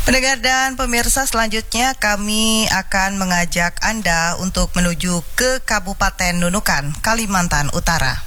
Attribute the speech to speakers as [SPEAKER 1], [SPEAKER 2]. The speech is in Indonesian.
[SPEAKER 1] Pendengar dan pemirsa, selanjutnya kami akan mengajak Anda untuk menuju ke Kabupaten Nunukan, Kalimantan Utara.